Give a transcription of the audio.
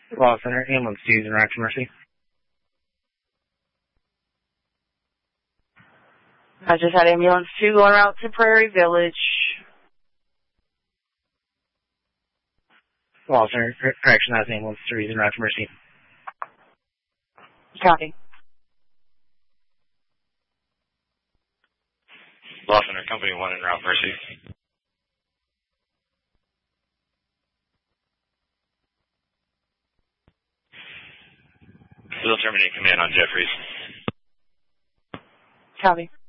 Law Center, ambulance to use in Rock Mercy. I just had ambulance 2 going out to Prairie Village. Law Center, correction, that's ambulance 3 in Rock Mercy. Copy. Law Center, Company 1 in Route Mercy. We'll terminate command on Jeffries. Copy.